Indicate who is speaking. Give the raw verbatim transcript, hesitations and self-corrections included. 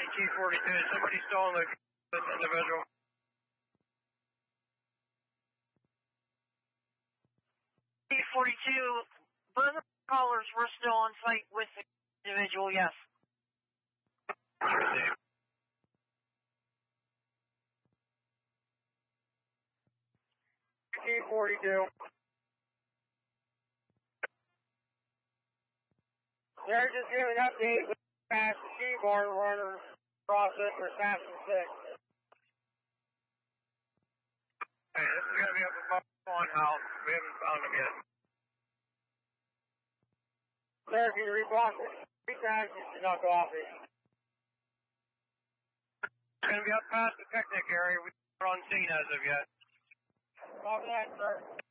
Speaker 1: T forty-two, is somebody still on the this individual?
Speaker 2: T forty-two, both of the callers were still on site with the individual, yes.
Speaker 1: T forty-two. They're just giving an update with past the Seaborn runner process for Saxon six. Hey, this is going to be up above the Spawn House. We haven't found him yet. Sir, can you reblock it? Three times just to knock off it. It's going to be up past the picnic area. We aren't on scene as of yet. Copy that, sir.